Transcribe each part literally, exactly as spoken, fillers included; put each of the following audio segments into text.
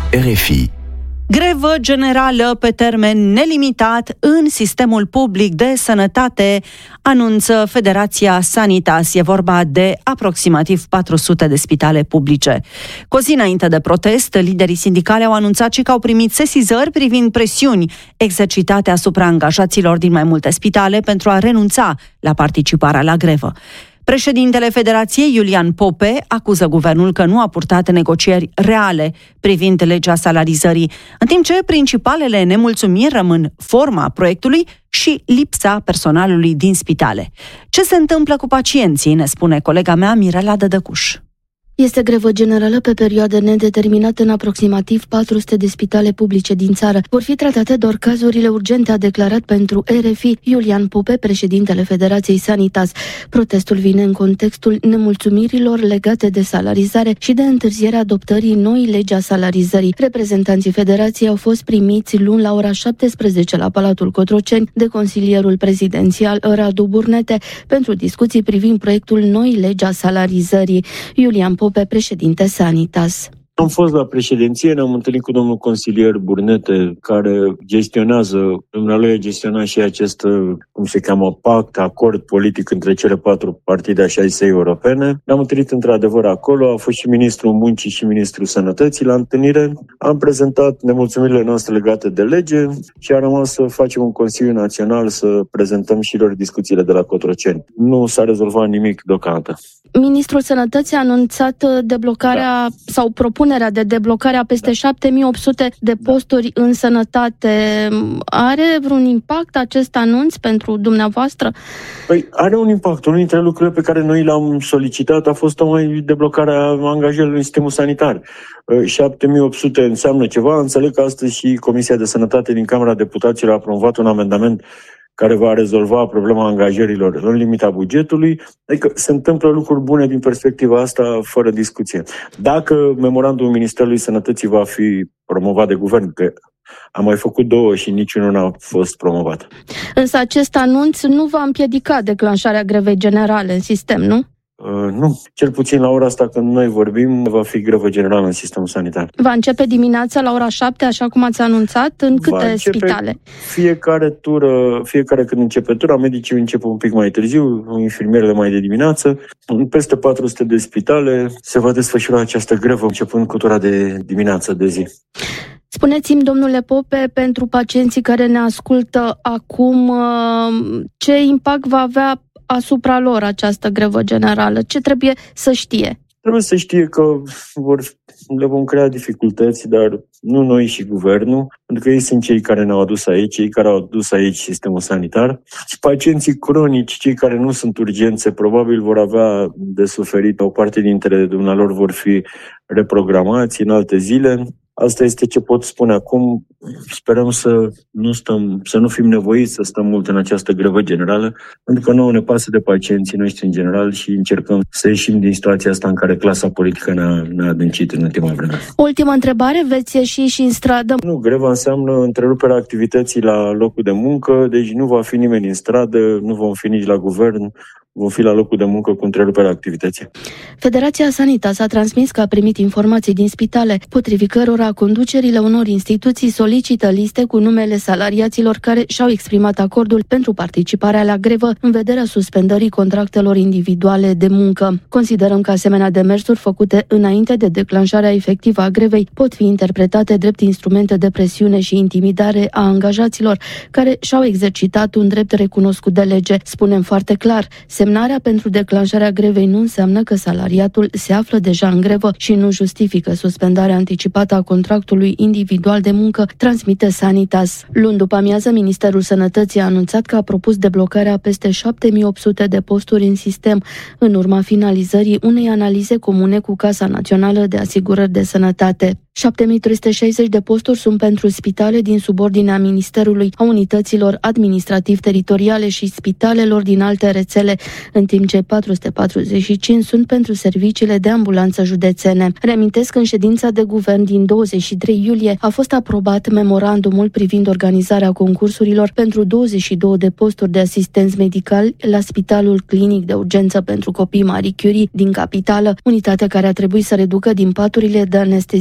R F I. Grevă generală pe termen nelimitat în sistemul public de sănătate, anunță Federația Sanitas. E vorba de aproximativ patru sute de spitale publice. Cu o zi înainte de protest, liderii sindicali au anunțat și că au primit sesizări privind presiuni exercitate asupra angajaților din mai multe spitale pentru a renunța la participarea la grevă. Președintele Federației, Iulian Pope, acuză guvernul că nu a purtat negocieri reale privind legea salarizării, în timp ce principalele nemulțumiri rămân forma proiectului și lipsa personalului din spitale. Ce se întâmplă cu pacienții, ne spune colega mea Mirela Dădăcuș. Este grevă generală pe perioadă nedeterminată în aproximativ patru sute de spitale publice din țară. Vor fi tratate doar cazurile urgente, a declarat pentru R F I Iulian Pope, președintele Federației Sanitas. Protestul vine în contextul nemulțumirilor legate de salarizare și de întârzierea adoptării noii legi a salarizării. Reprezentanții Federației au fost primiți luni la ora șaptesprezece la Palatul Cotroceni de consilierul prezidențial Radu Burnete pentru discuții privind proiectul noii legi a salarizării. Iulian Pope, președinte Sanitas. Am fost la președinție, ne-am întâlnit cu domnul consilier Burnete, care gestionează, dumnealui a gestionat și acest, cum se cheamă, pact, acord politic între cele patru partide așa zise europene. Ne-am întâlnit într-adevăr acolo, a fost și ministrul muncii și ministrul sănătății la întâlnire. Am prezentat nemulțumirile noastre legate de lege și a rămas să facem un Consiliu Național să prezentăm și lor discuțiile de la Cotroceni. Nu s-a rezolvat nimic deocamdată. Ministrul Sănătății a anunțat deblocarea da. sau propunerea de deblocare a peste da. șapte mii opt sute de posturi da. în sănătate. Are vreun impact acest anunț pentru dumneavoastră? Păi are un impact. Unul dintre lucrurile pe care noi le-am solicitat a fost tocmai deblocarea angajărilor în sistemul sanitar. șapte mii opt sute înseamnă ceva. Înțeleg că astăzi și Comisia de Sănătate din Camera Deputaților a promovat un amendament care va rezolva problema angajărilor în limita bugetului. Adică se întâmplă lucruri bune din perspectiva asta, fără discuție. Dacă memorandumul Ministerului Sănătății va fi promovat de guvern, că am mai făcut două și niciunul n-a fost promovat. Însă acest anunț nu va împiedica declanșarea grevei generale în sistem, nu? Uh, nu. Cel puțin la ora asta când noi vorbim, va fi grevă generală în sistemul sanitar. Va începe dimineața la ora șapte, așa cum ați anunțat, în câte spitale? Fiecare tură, fiecare când începe tura, medicii încep un pic mai târziu, infirmierele mai de dimineață. În peste patru sute de spitale se va desfășura această grevă, începând cu tura de dimineață de zi. Spuneți-mi, domnule Pope, pentru pacienții care ne ascultă acum, ce impact va avea asupra lor această grevă generală? Ce trebuie să știe? Trebuie să știe că vor, le vom crea dificultăți, dar nu noi și guvernul, pentru că ei sunt cei care ne-au adus aici, cei care au adus aici sistemul sanitar. Și pacienții cronici, cei care nu sunt urgențe, probabil vor avea de suferit. O parte dintre dumnealor vor fi reprogramați în alte zile. Asta este ce pot spune acum. Sperăm să nu stăm, să nu fim nevoiți să stăm mult în această grevă generală, pentru că nouă ne pasă de pacienții noștri în general și încercăm să ieșim din situația asta în care clasa politică ne-a, ne-a adâncit în ultima vreme. Ultima întrebare, veți ieși și în stradă? Nu, greva înseamnă întreruperea activității la locul de muncă, deci nu va fi nimeni în stradă, nu vom fi nici la guvern, vom fi la locul de muncă cu întreruperea activității. Federația Sanitas a transmis că a primit informații din spitale, potrivit cărora conducerile unor instituții solicită liste cu numele salariaților care și-au exprimat acordul pentru participarea la grevă în vederea suspendării contractelor individuale de muncă. Considerăm că asemenea demersuri făcute înainte de declanșarea efectivă a grevei pot fi interpretate drept instrumente de presiune și intimidare a angajaților care și-au exercitat un drept recunoscut de lege. Spunem foarte clar, semnarea pentru declanșarea grevei nu înseamnă că salariatul se află deja în grevă și nu justifică suspendarea anticipată a contractului individual de muncă, transmite Sanitas. Luni după amiază, Ministerul Sănătății a anunțat că a propus deblocarea peste șapte mii opt sute de posturi în sistem, în urma finalizării unei analize comune cu Casa Națională de Asigurări de Sănătate. șapte mii trei sute șaizeci de posturi sunt pentru spitale din subordinea Ministerului, a unităților administrativ-teritoriale și spitalelor din alte rețele, în timp ce patru sute patruzeci și cinci sunt pentru serviciile de ambulanță județene. Reamintesc că în ședința de guvern din douăzeci și trei iulie a fost aprobat memorandumul privind organizarea concursurilor pentru douăzeci și două de posturi de asistenți medicali la Spitalul Clinic de Urgență pentru Copii Marie Curie din capitală, unitate care a trebuit să reducă din paturile de anestezie și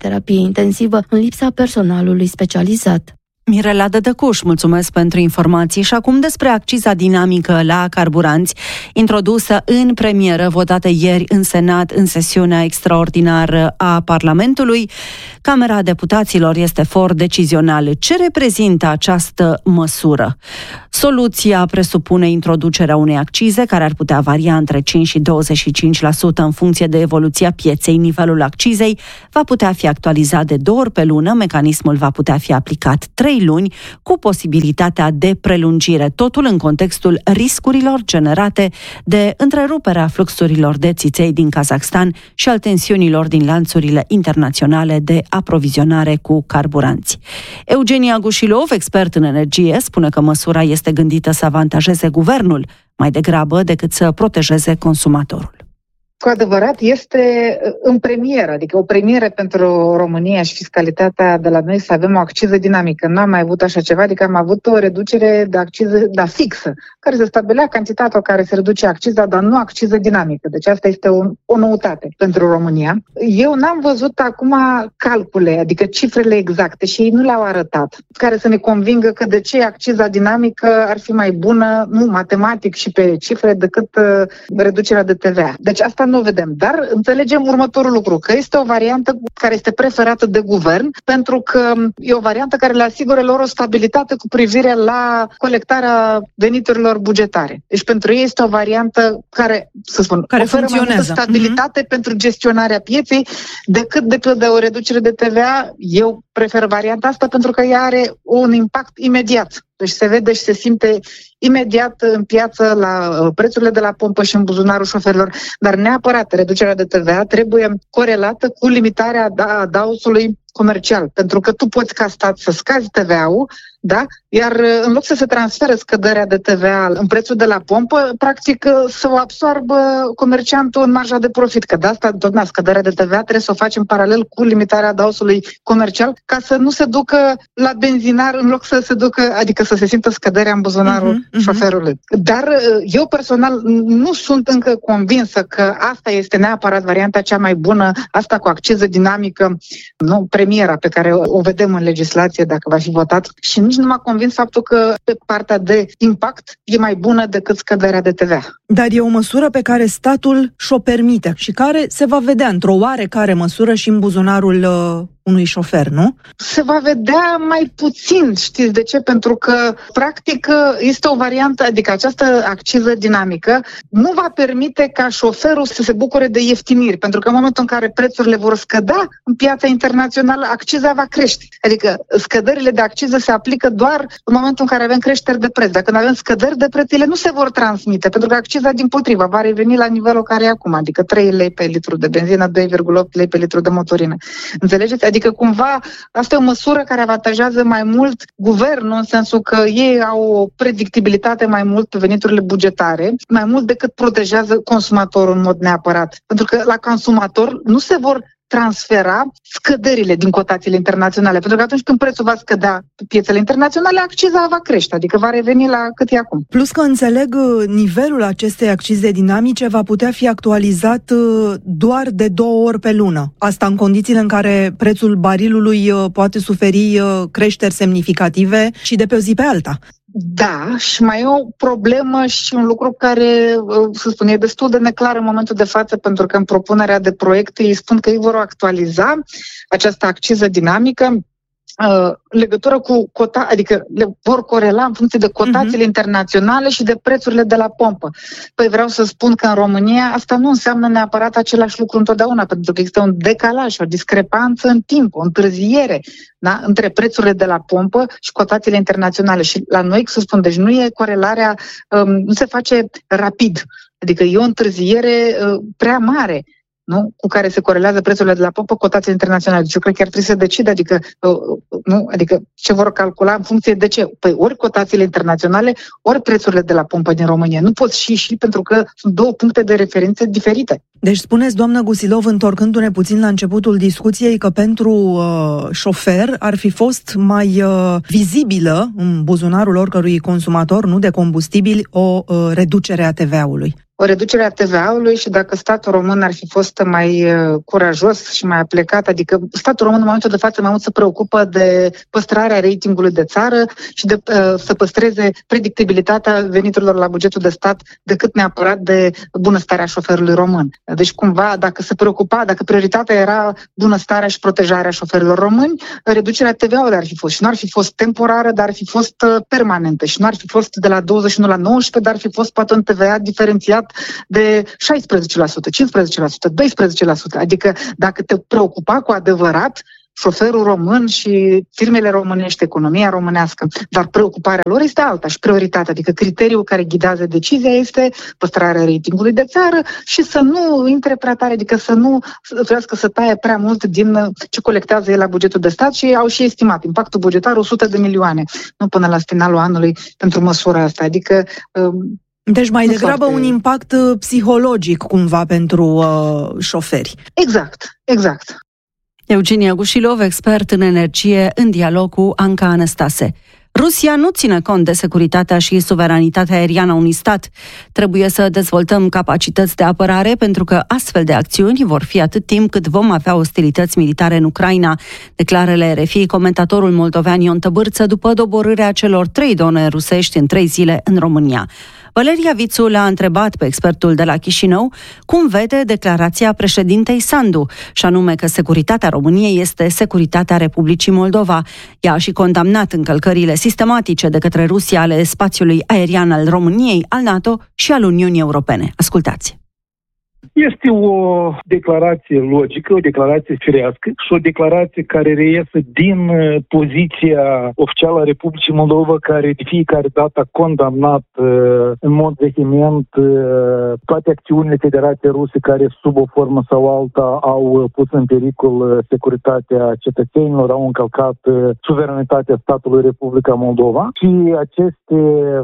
terapie intensivă în lipsa personalului specializat. Mirela Dădăcuș, mulțumesc pentru informații. Și acum despre acciza dinamică la carburanți, introdusă în premieră, votată ieri în Senat în sesiunea extraordinară a Parlamentului. Camera Deputaților este for decizional. Ce reprezintă această măsură? Soluția presupune introducerea unei accize care ar putea varia între cinci și douăzeci și cinci la sută în funcție de evoluția pieței. Nivelul accizei va putea fi actualizat de două ori pe lună. Mecanismul va putea fi aplicat trei luni, cu posibilitatea de prelungire, totul în contextul riscurilor generate de întreruperea fluxurilor de țiței din Kazakhstan și al tensiunilor din lanțurile internaționale de aprovizionare cu carburanți. Eugenia Gușilov, expert în energie, spune că măsura este gândită să avantajeze guvernul mai degrabă decât să protejeze consumatorul. Cu adevărat, este în premieră, adică o premieră pentru România și fiscalitatea de la noi să avem o acciză dinamică. Nu am mai avut așa ceva, adică am avut o reducere de acciză, da, fixă, care se stabilea cantitatea care se reduce acciza, dar nu acciză dinamică. Deci asta este o, o noutate pentru România. Eu n-am văzut acum calcule, adică cifrele exacte și ei nu le-au arătat, care să ne convingă că de ce acciza dinamică ar fi mai bună, nu matematic și pe cifre, decât uh, reducerea de T V A. Deci asta nu o vedem, dar înțelegem următorul lucru, că este o variantă care este preferată de guvern, pentru că e o variantă care le asigură lor o stabilitate cu privire la colectarea veniturilor bugetare. Deci pentru ei este o variantă care, să spun, care oferă mai multă stabilitate mm-hmm. pentru gestionarea pieței decât de, de o reducere de T V A. Eu prefer varianta asta pentru că ea are un impact imediat. Deci se vede și se simte imediat în piață la prețurile de la pompă și în buzunarul șoferilor, dar neapărat reducerea de T V A trebuie corelată cu limitarea adaosului comercial, pentru că tu poți ca stat să scazi T V A-ul, da? Iar în loc să se transfere scăderea de T V A în prețul de la pompă, practic să o absorbă comerciantul în marja de profit, că de asta, tot scăderea de T V A trebuie să o facem paralel cu limitarea adaosului comercial, ca să nu se ducă la benzinar în loc să se ducă, adică să se simtă scăderea în buzunarul uh-huh, uh-huh. șoferului. Dar eu personal nu sunt încă convinsă că asta este neapărat varianta cea mai bună, asta cu acciză dinamică, nu premiera pe care o vedem în legislație dacă va fi votat, și nici nu m-a convins faptul că pe partea de impact e mai bună decât scăderea de T V A. Dar e o măsură pe care statul și-o permite și care se va vedea într-o oarecare măsură și în buzunarul uh, unui șofer, nu? Se va vedea mai puțin, știți de ce? Pentru că, practic, este o variantă, adică această acciză dinamică nu va permite ca șoferul să se bucure de ieftiniri, pentru că în momentul în care prețurile vor scădea în piața internațională, acciza va crește. Adică scăderile de acciză se aplică doar în momentul în care avem creșteri de preț. Dacă nu avem scăderi de preț, ele nu se vor transmite, pentru că acciza dimpotrivă va reveni la nivelul care e acum, adică trei lei pe litru de benzină, doi virgulă opt lei pe litru de motorină. Înțelegeți? Adică cumva asta e o măsură care avantajează mai mult guvernul, în sensul că ei au o predictibilitate mai mult pe veniturile bugetare, mai mult decât protejează consumatorul în mod neapărat. Pentru că la consumator nu se vor transfera scăderile din cotațiile internaționale, pentru că atunci când prețul va scădea pe piețele internaționale, acciza va crește, adică va reveni la cât e acum. Plus că înțeleg, nivelul acestei accize dinamice va putea fi actualizat doar de două ori pe lună. Asta în condițiile în care prețul barilului poate suferi creșteri semnificative și de pe o zi pe alta. Da, și mai e o problemă și un lucru care, să spun, e destul de neclar în momentul de față, pentru că în propunerea de proiect îi spun că ei vor actualiza această acciză dinamică Uh, legătură cu cota, adică le vor corela în funcție de cotațiile uh-huh. internaționale și de prețurile de la pompă. Păi vreau să spun că în România asta nu înseamnă neapărat același lucru întotdeauna, pentru că există un decalaj, o discrepanță în timp, o întârziere, da? Între prețurile de la pompă și cotațiile internaționale. Și la noi, să spun, deci nu e corelarea, um, nu se face rapid, adică e o întârziere uh, prea mare, nu? Cu care se corelează prețurile de la pompă, cotațiile internaționale. Deci eu cred că ar trebui să decide, adică, nu, adică ce vor calcula în funcție de ce? Păi ori cotațiile internaționale, ori prețurile de la pompă din România. Nu poți și și pentru că sunt două puncte de referință diferite. Deci spuneți, doamnă Gusilov, întorcându-ne puțin la începutul discuției, că pentru uh, șofer ar fi fost mai uh, vizibilă în buzunarul oricărui consumator, nu de combustibili, o uh, reducere a T V A-ului. o reducere a T V A-ului și dacă statul român ar fi fost mai curajos și mai aplecat, adică statul român în momentul de față mai mult se preocupă de păstrarea ratingului de țară și de uh, să păstreze predictibilitatea veniturilor la bugetul de stat decât neapărat de bunăstarea șoferului român. Deci cumva, dacă se preocupa, dacă prioritatea era bunăstarea și protejarea șoferilor români, reducerea T V A-ului ar fi fost și nu ar fi fost temporară, dar ar fi fost uh, permanentă și nu ar fi fost de la douăzeci și unu la nouăsprezece, dar ar fi fost poate un T V A diferențiat de șaisprezece la sută, cincisprezece la sută, doisprezece la sută. Adică dacă te preocupa cu adevărat șoferul român și firmele românești, economia românească, dar preocuparea lor este alta și prioritatea, adică criteriul care ghidează decizia este păstrarea ratingului de țară și să nu intre prea tare, adică să nu vrească să taie prea mult din ce colectează el la bugetul de stat și au și estimat impactul bugetar o sută de milioane, nu până la finalul anului pentru măsura asta, adică deci mai degrabă foarte... un impact psihologic cumva pentru uh, șoferi. Exact, exact. Eugenia Gușilov, expert în energie, în dialog cu Anca Anastase. Rusia nu ține cont de securitatea și suveranitatea aeriană a unui stat. Trebuie să dezvoltăm capacități de apărare pentru că astfel de acțiuni vor fi atât timp cât vom avea ostilități militare în Ucraina, declară la R F I comentatorul moldovean Ion Tăbârță după doborârea celor trei drone rusești în trei zile în România. Valeria Vițu l-a întrebat pe expertul de la Chișinău cum vede declarația președintei Sandu, și anume că securitatea României este securitatea Republicii Moldova. Ea a și condamnat încălcările sistematice de către Rusia ale spațiului aerian al României, al NATO și al Uniunii Europene. Ascultați! Este o declarație logică, o declarație firească și o declarație care reiese din poziția oficială a Republicii Moldova, care de fiecare dată a condamnat în mod vehement toate acțiunile Federației Ruse care sub o formă sau alta au pus în pericol securitatea cetățenilor, au încălcat suveranitatea statului Republica Moldova și aceste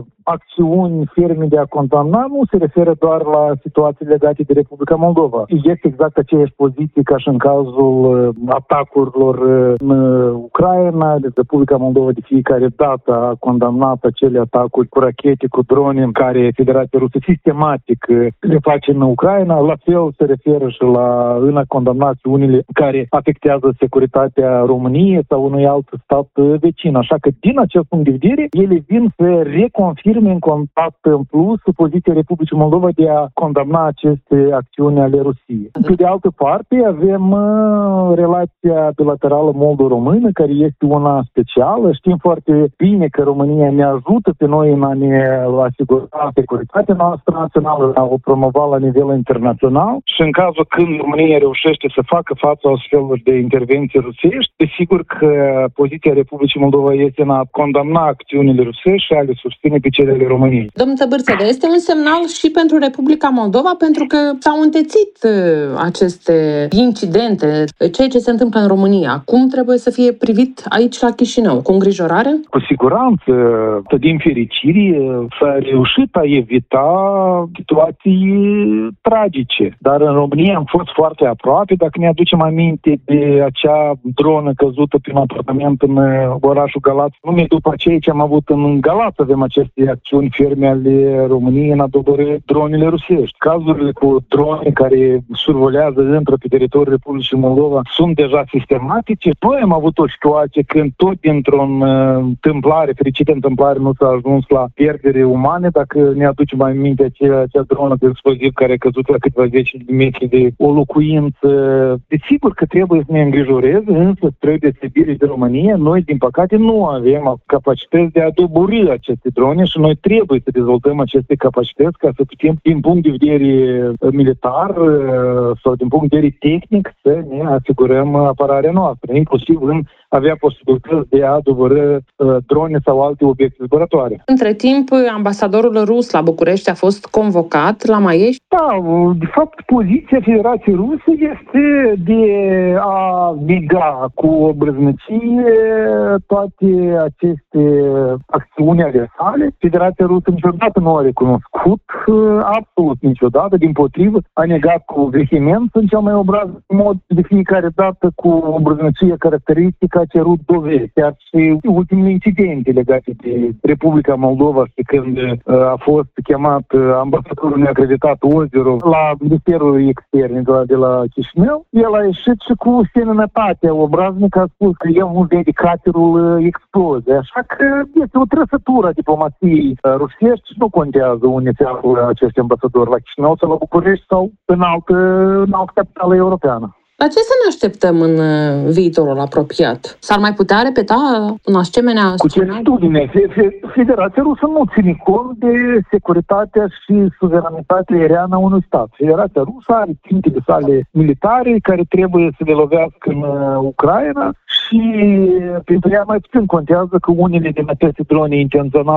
acțiuni ferme de a condamna nu se referă doar la situații legate de Republica Moldova. Este exact aceeași poziție ca și în cazul atacurilor în Ucraina. Republica Moldova de fiecare dată a condamnat acele atacuri cu rachete, cu drone care Federația Rusă sistematic le face în Ucraina. La fel se referă și la în a condamna acțiunile care afectează securitatea României sau unui alt stat vecin. Așa că din acest punct de vedere, ele vin să reconfirme în contact în plus poziția Republicii Moldova de a condamna aceste acțiuni ale Rusiei. Pe de altă parte, avem uh, relația bilaterală moldo-română, care este una specială. Știm foarte bine că România ne ajută pe noi în a ne asigura securitatea noastră națională, a o promova la nivel internațional și în cazul când România reușește să facă față astfel de intervenții rusești, desigur că poziția Republicii Moldova este în a condamna acțiunile rusești și a le susține pe cele ale României. Domnul Tăbârță, dar este un semnal și pentru Republica Moldova, pentru că s-au întețit aceste incidente, ceea ce se întâmplă în România. Cum trebuie să fie privit aici la Chișinău? Cu îngrijorare? Cu siguranță, din fericire, s-a reușit a evita situații tragice. Dar în România am fost foarte aproape. Dacă ne aducem aminte de acea dronă căzută prin apartament în orașul Galați, numai după ceea ce am avut în Galați avem aceste acțiuni ferme ale României în a doborî dronele rusești. Cazurile cu drone care survolează, intră pe teritoriul Republicii Moldova sunt deja sistematice. Noi am avut o situație când tot dintr-o întâmplare, fericită întâmplare, nu s-a ajuns la pierdere umane. Dacă ne aducem mai minte acea, acea dronă de exploziv care a căzut la câteva zeci de metri de o locuință, desigur că trebuie să ne îngrijoreze, însă spre deosebire de România, noi, din păcate, nu avem capacități de a doborî aceste drone și noi trebuie să dezvoltăm aceste capacități ca să putem, din punct de vedere militar sau din punct de vedere tehnic, să ne asigurăm apărarea noastră, inclusiv în avea posibilități de a doborî drone sau alte obiecte zburătoare. Între timp, ambasadorul rus la București a fost convocat la Maiești? Da, de fapt, poziția Federației Ruse este de a nega cu obrăznicie toate aceste acțiuni ale sale. Federația Rusă niciodată nu a recunoscut, absolut niciodată, dimpotrivă, a negat cu vehemență în cel mai obraznic mod, de fiecare dată cu obrăznicie caracteristică a cerut dovezi, chiar și ultimele incidente legate de Republica Moldova, și când uh, a fost chemat uh, ambasadorul neacreditat Ozerov la Ministerul Externe de la Chișinău, el a ieșit și cu seninătatea obraznică a spus că el nu vede craterul uh, explozie. Așa că este o trăsătură a diplomației uh, rusești și nu contează unde se află acest ambasador, la Chișinău sau la București sau în altă, în altă capitală europeană. La ce să ne așteptăm în viitorul apropiat? S-ar mai putea repeta un asemenea Cu certitudine. Federația Rusă nu ține cont de securitatea și suveranitatea aeriană a unui stat. Federația Rusă are țintele sale militare care trebuie să le lovească în Ucraina și pentru ea mai puțin contează că unele din aceste drone intenționale